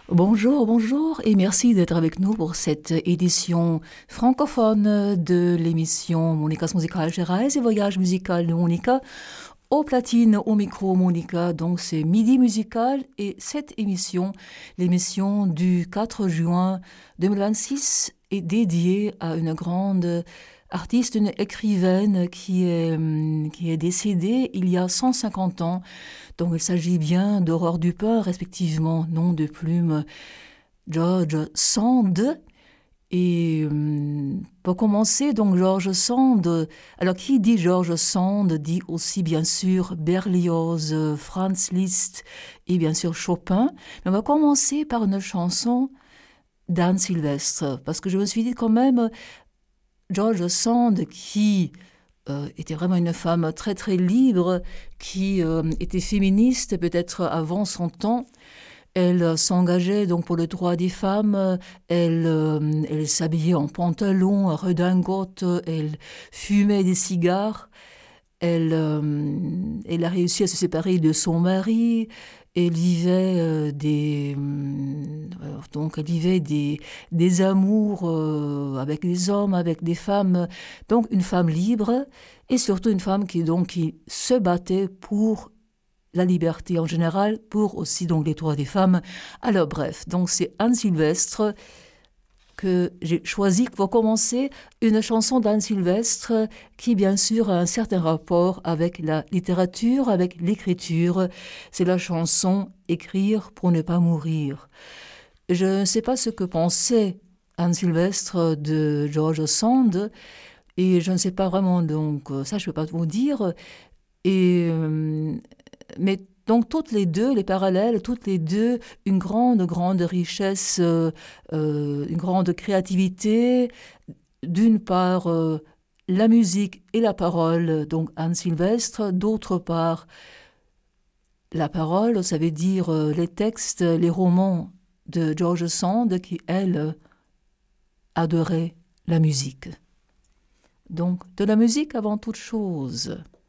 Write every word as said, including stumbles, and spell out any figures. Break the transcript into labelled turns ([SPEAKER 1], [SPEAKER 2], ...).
[SPEAKER 1] Bonjour, bonjour et merci d'être avec nous pour cette édition francophone de l'émission Monica's Musical Gerais et Voyage musical de Monica. Au platine, au micro, Monica, donc c'est Midi Musical et cette émission, l'émission du quatre juin deux mille vingt-six, est dédiée à une grande artiste, une écrivaine qui est, qui est décédée il y a cent cinquante ans. Donc il s'agit bien d'Aurore Dupin, respectivement, nom de plume George Sand. Et euh, pour commencer, donc George Sand, alors qui dit George Sand dit aussi bien sûr Berlioz, Franz Liszt et bien sûr Chopin. Mais on va commencer par une chanson d'Anne Sylvestre, parce que je me suis dit quand même, George Sand qui euh, était vraiment une femme très très libre, qui euh, était féministe peut-être avant son temps. Elle s'engageait donc pour le droit des femmes, elle, euh, elle s'habillait en pantalon, en redingote, elle fumait des cigares, elle, euh, elle a réussi à se séparer de son mari, elle vivait euh, des euh, donc elle vivait des, des amours euh, avec des hommes, avec des femmes, donc une femme libre et surtout une femme qui donc qui se battait pour la liberté en général, pour aussi donc les droits des femmes. Alors bref, donc c'est Anne Sylvestre que j'ai choisi pour commencer, une chanson d'Anne Sylvestre qui bien sûr a un certain rapport avec la littérature, avec l'écriture. C'est la chanson Écrire pour ne pas mourir. Je ne sais pas ce que pensait Anne Sylvestre de George Sand, et je ne sais pas vraiment, donc ça je ne peux pas vous dire. Et euh, mais donc toutes les deux, les parallèles, toutes les deux, une grande, grande richesse, euh, euh, une grande créativité. D'une part, euh, la musique et la parole, donc Anne Sylvestre. D'autre part, la parole, ça veut dire euh, les textes, les romans de George Sand, qui, elle, adorait la musique. Donc, de la musique avant toute chose.